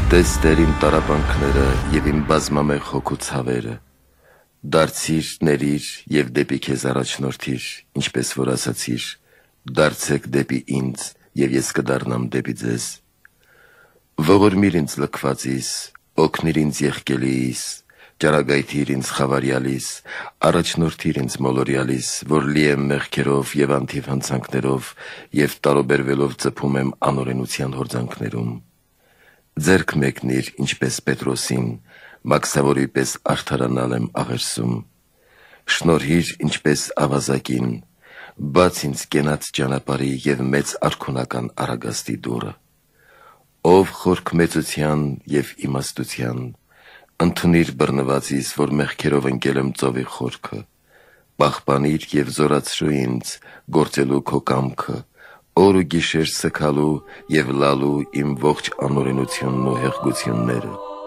Տես Տեր իմ տառապանքները և իմ բազմամեղ հոգու ցավերը, դարձիր, ներիր և դեպի քեզ առաջնորդիր, ինչպես որ ասացիր, դարձեք դեպի ինձ և ես կդառնամ դեպի ձեզ։ Ողորմիր ինձ լքվածիս, օգնիր ինձ եղկելիիս, ճարագայթիր ինձ խավարյալիս, առաջնորդիր ինձ մոլորյալիս, որ լի եմ մեղքերով և անթիվ հանցանքներով և տարոբերվելով ծփում եմ անօրենության հորձանքներում։ Ձեռք մեկնիր, ինչպես Պետրոսին, մաքսավորի պես արդարանալ եմ աղերսում։ Շնորհիր, ինչպես ավազակին, բաց ինձ կենաց ճանապարհի և մեծ արքունական առագաստի դուռը։ Ով խորք մեծության և իմաստության, ընդունիր բռնվածիս, որ մեղքերով ընկել եմ ծովի խորքը, պահպանիր և զորացրու ինձ, գործելու քո կամքը, օր ու գիշեր սգալու և լալու իմ ողջ անօրենությունն ու հեղգությունները։